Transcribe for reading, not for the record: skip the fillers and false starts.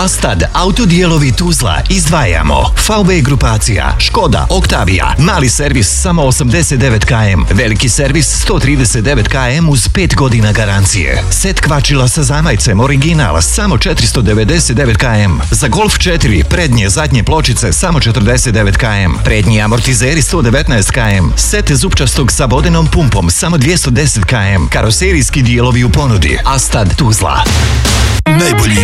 Astad, autodijelovi Tuzla, izdvajamo. VW grupacija, Škoda, Octavia, mali servis samo 89 km, veliki servis 139 km uz 5 godina garancije. Set kvačila sa zamajcem original samo 499 km. Za Golf 4 prednje zadnje pločice samo 49 km. Prednji amortizeri 119 km. Set zupčastog sa vodenom pumpom samo 210 km. Karoserijski dijelovi u ponudi. Astad Tuzla. Najbolji